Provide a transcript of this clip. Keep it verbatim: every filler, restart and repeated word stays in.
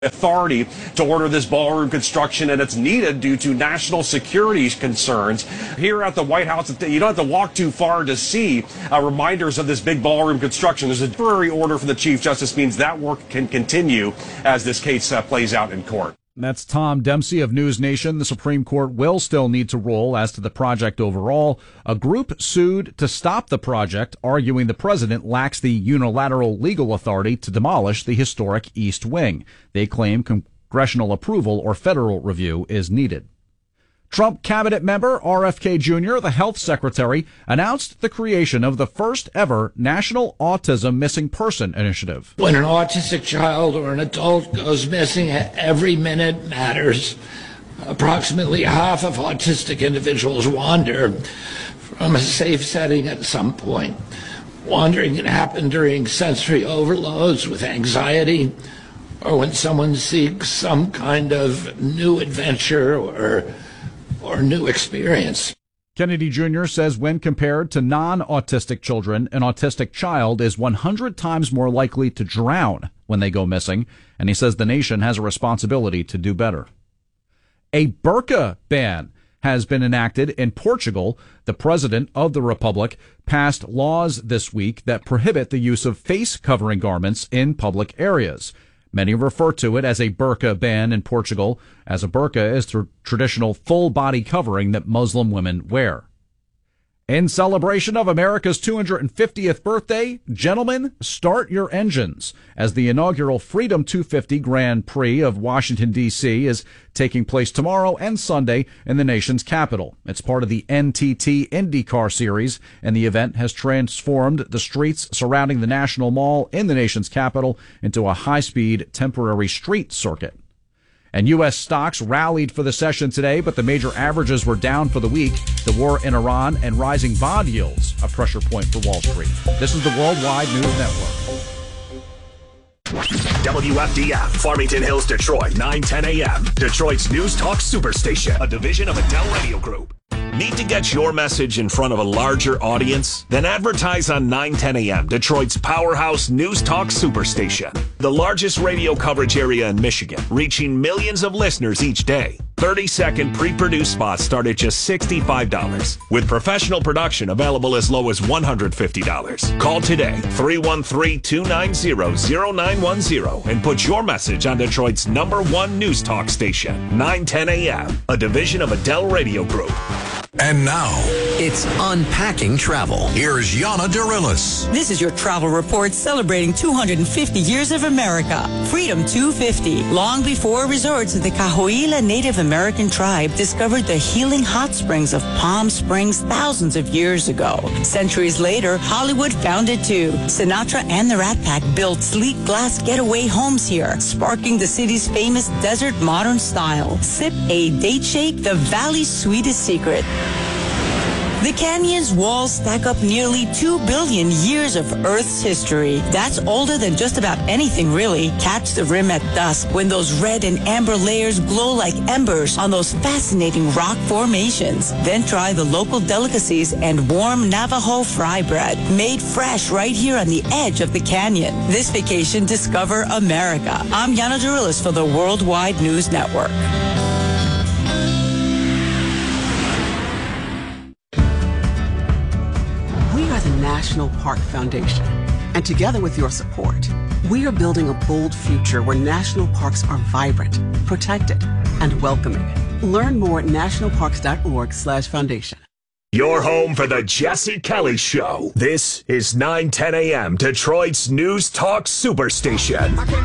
authority to order this ballroom construction, and it's needed due to national security concerns. Here at the White House, you don't have to walk too far to see uh, reminders of this big ballroom construction. There's a temporary order from the Chief Justice, means that work can continue as this case uh, plays out in court. That's Tom Dempsey of News Nation. The Supreme Court will still need to rule as to the project overall. A group sued to stop the project, arguing the president lacks the unilateral legal authority to demolish the historic East Wing. They claim congressional approval or federal review is needed. Trump cabinet member R F K Junior, the health secretary, announced the creation of the first ever National Autism Missing Person Initiative. When an autistic child or an adult goes missing, every minute matters. Approximately half of autistic individuals wander from a safe setting at some point. Wandering can happen during sensory overloads with anxiety, or when someone seeks some kind of new adventure or or new experience. Kennedy Junior says when compared to non-autistic children, an autistic child is one hundred times more likely to drown when they go missing, and he says the nation has a responsibility to do better. A burqa ban has been enacted in Portugal. The president of the republic passed laws this week that prohibit the use of face-covering garments in public areas. Many refer to it as a burqa ban in Portugal, as a burqa is the traditional full-body covering that Muslim women wear. In celebration of America's two hundred fiftieth birthday, gentlemen, start your engines, as the inaugural Freedom two fifty Grand Prix of Washington, D C is taking place tomorrow and Sunday in the nation's capital. It's part of the N T T IndyCar Series, and the event has transformed the streets surrounding the National Mall in the nation's capital into a high-speed temporary street circuit. And U S stocks rallied for the session today, but the major averages were down for the week. The war in Iran and rising bond yields, a pressure point for Wall Street. This is the Worldwide News Network. W F D F, Farmington Hills, Detroit, nine ten a.m. Detroit's News Talk Superstation, a division of Adele Radio Group. Need to get your message in front of a larger audience? Then advertise on nine ten a.m., Detroit's powerhouse News Talk Superstation. The largest radio coverage area in Michigan, reaching millions of listeners each day. thirty-second pre-produced spots start at just sixty-five dollars, with professional production available as low as one hundred fifty dollars. Call today, three one three, two nine zero, zero nine one zero, and put your message on Detroit's number one News Talk station, nine ten a.m., a division of Adele Radio Group. And now, it's Unpacking Travel. Here's Yana Darilis. This is your travel report celebrating two hundred fifty years of America. Freedom two fifty. Long before resorts of the Cahuilla Native American tribe discovered the healing hot springs of Palm Springs thousands of years ago. Centuries later, Hollywood found it too. Sinatra and the Rat Pack built sleek glass getaway homes here, sparking the city's famous desert modern style. Sip a date shake, the valley's sweetest secret. The canyon's walls stack up nearly two billion years of Earth's history. That's older than just about anything, really. Catch the rim at dusk when those red and amber layers glow like embers on those fascinating rock formations. Then try the local delicacies and warm Navajo fry bread, made fresh right here on the edge of the canyon. This vacation, discover America. I'm Yana Darilis for the Worldwide News Network. National Park Foundation. And together with your support, we are building a bold future where national parks are vibrant, protected, and welcoming. Learn more at nationalparks.org slash foundation. Your home for the Jesse Kelly Show. This is nine ten a.m. Detroit's News Talk Superstation.